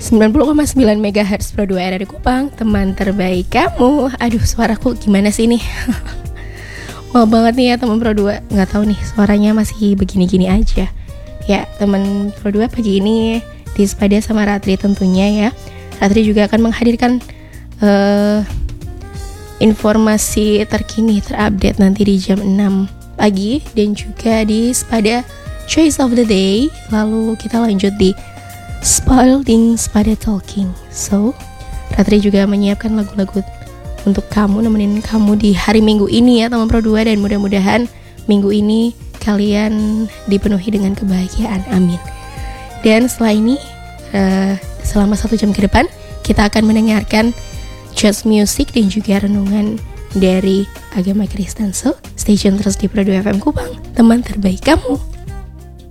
90,9 MHz Pro 2 RRI Kupang, teman terbaik kamu. Aduh, suaraku gimana sih nih? Mau banget nih ya teman Pro 2. Nggak tahu nih, suaranya masih begini-gini aja. Ya, teman Pro 2 pagi ini di Spada sama Ratri tentunya ya. Ratri juga akan menghadirkan informasi terkini, terupdate nanti di jam 6 pagi. Dan juga di Spada Choice of the Day. Lalu kita lanjut di Spoiling Spada Talking. So, Ratri juga menyiapkan lagu-lagu untuk kamu, nemenin kamu di hari Minggu ini ya teman Pro 2. Dan mudah-mudahan minggu ini kalian dipenuhi dengan kebahagiaan, amin. Dan setelah ini selama 1 jam ke depan kita akan mendengarkan jazz music dan juga renungan dari agama Kristen. So, stay tune terus di Pro 2 FM Kupang, teman terbaik kamu.